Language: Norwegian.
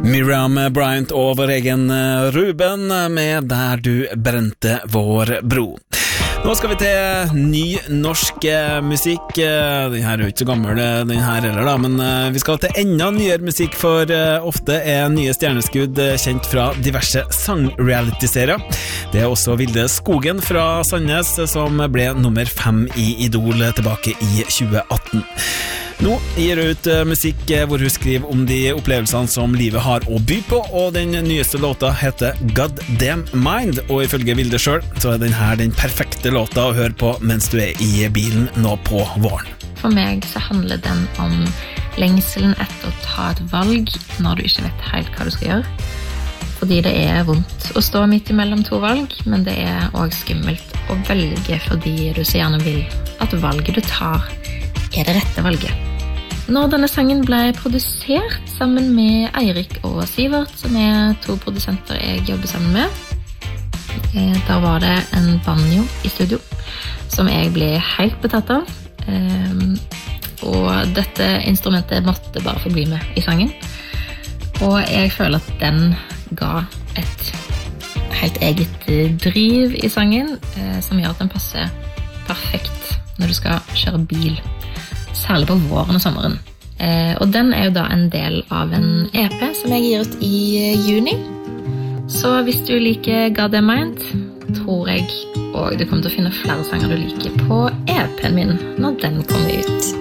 Miriam Bryant og vår egen Ruben med Der du brente vår bro. Nå skal vi til ny norsk musikk. Den her er jo ikke så gammel, den her heller da, men vi skal til enda nyere musikk, for ofte er nye stjerneskudd kjent fra diverse sang-reality-serier. Det er også Vilde Skogen fra Sandnes, som ble nummer 5 i Idol tilbake i 2018. Nå gir hun ut musikk hvor hun skriver om de opplevelsene som livet har å by på, og den nyeste låta heter Goddamn Mind, og ifølge Vilde selv så er den her den perfekte låta å høre på mens du er i bilen nå på våren. For meg så handler den om lengselen etter å ta et valg når du ikke vet helt hva du skal gjøre. Fordi det er vondt å stå midt imellom to valg, men det er også skummelt å velge fordi du så gjerne vil at valget du tar er det rette valget. Når denne sangen ble produsert sammen med Eirik og Sivert, som er 2 produsenter jeg jobber sammen med, da var det en banjo i studio som jeg ble helt betatt av. Og dette instrumentet måtte bare få bli med i sangen. Og jeg føler at den ga et helt eget driv i sangen, som gjør at den passer perfekt når du skal kjøre bil. Særlig på våren og sommeren. Og den er jo da en del av en EP som jeg gir ut i juni. Så hvis du liker Goddamn Mind, tror jeg, og du kommer til å finne flere sanger du liker på EP'en min når den kommer ut.